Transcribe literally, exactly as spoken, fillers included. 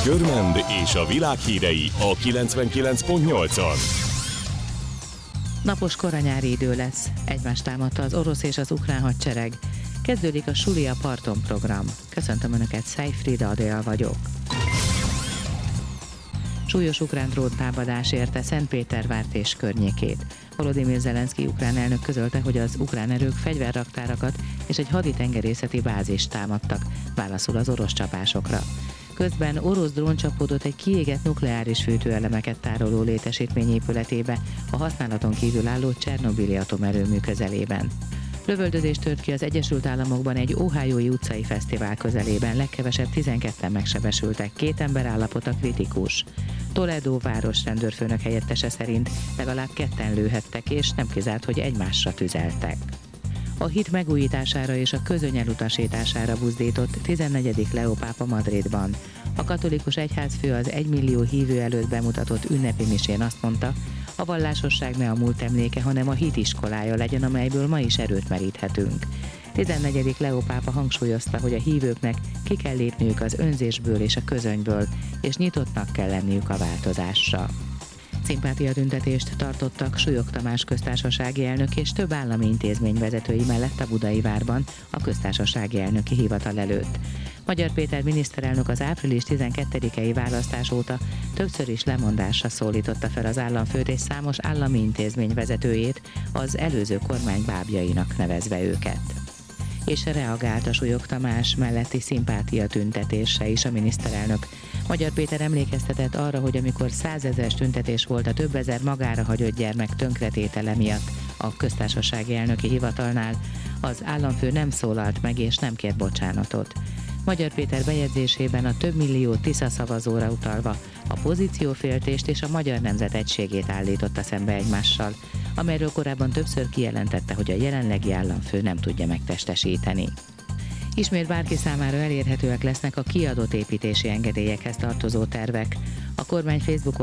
Körmend és a világ hírei a kilencvenkilenc pont nyolcon. Napos koranyári idő lesz. Egymást támadta az orosz és az ukrán hadsereg. Kezdődik a Suli a parton program. Köszöntöm Önöket, Szejfrida Adél vagyok. Súlyos ukrán dróntámadás érte Szentpétervárt és környékét. Volodymyr Zelenszky ukrán elnök közölte, hogy az ukrán erők fegyverraktárakat és egy haditengerészeti bázist támadtak, válaszul az orosz csapásokra. Közben orosz drón csapódott egy kiégett nukleáris fűtőelemeket tároló létesítmény épületébe a használaton kívül álló Csernobili atomerőmű közelében. Lövöldözés tört ki az Egyesült Államokban egy Ohiói utcai fesztivál közelében, legkevesebb tizenketten megsebesültek, két ember állapota kritikus. Toledo város rendőrfőnök helyettese szerint legalább ketten lőhettek, és nem kizárt, hogy egymásra tüzeltek. A hit megújítására és a közöny elutasítására buzdított tizennegyedik Leó pápa Madridban. A katolikus egyházfő az egymillió hívő előtt bemutatott ünnepi misén azt mondta, a vallásosság ne a múlt emléke, hanem a hit iskolája legyen, amelyből ma is erőt meríthetünk. tizennegyedik Leó pápa hangsúlyozta, hogy a hívőknek ki kell lépniük az önzésből és a közönyből, és nyitottnak kell lenniük a változásra. Szimpátiatüntetést tartottak Súlyog Tamás köztársasági elnök és több állami intézmény vezetői mellett a Budai Várban, a köztársasági elnöki hivatal előtt. Magyar Péter miniszterelnök az április tizenkettedikei választás óta többször is lemondásra szólította fel az államfőt és számos állami intézmény vezetőjét, az előző kormány bábjainak nevezve őket. És reagált a Súlyog Tamás melletti szimpátia tüntetésre is a miniszterelnök. Magyar Péter emlékeztetett arra, hogy amikor százezres tüntetés volt a több ezer magára hagyott gyermek tönkretétele miatt a köztársasági elnöki hivatalnál, az államfő nem szólalt meg és nem kért bocsánatot. Magyar Péter bejegyzésében a több millió Tisza szavazóra utalva a pozícióféltést és a magyar nemzet egységét állította szembe egymással, amelyről korábban többször kijelentette, hogy a jelenlegi államfő nem tudja megtestesíteni. Ismét bárki számára elérhetőek lesznek a kiadott építési engedélyekhez tartozó tervek. A kormány Facebook